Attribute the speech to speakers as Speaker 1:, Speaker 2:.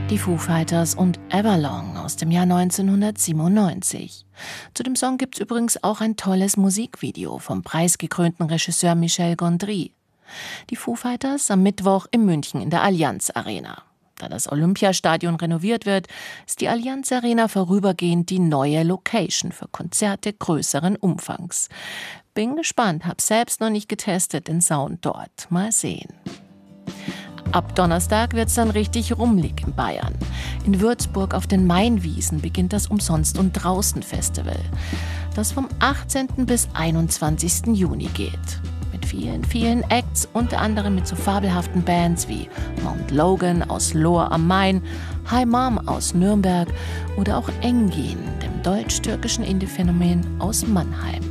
Speaker 1: Die Foo Fighters und Everlong aus dem Jahr 1997. Zu dem Song gibt's übrigens auch ein tolles Musikvideo vom preisgekrönten Regisseur Michel Gondry. Die Foo Fighters am Mittwoch in München in der Allianz Arena. Da das Olympiastadion renoviert wird, ist die Allianz Arena vorübergehend die neue Location für Konzerte größeren Umfangs. Bin gespannt, hab selbst noch nicht getestet den Sound dort. Mal sehen. Ab Donnerstag wird's dann richtig rummelig in Bayern. In Würzburg auf den Mainwiesen beginnt das Umsonst- und Draußen-Festival, das vom 18. bis 21. Juni geht. Mit vielen, vielen Acts, unter anderem mit so fabelhaften Bands wie Mount Logan aus Lohr am Main, Hi Mom aus Nürnberg oder auch Engin, dem deutsch-türkischen Indie-Phänomen aus Mannheim.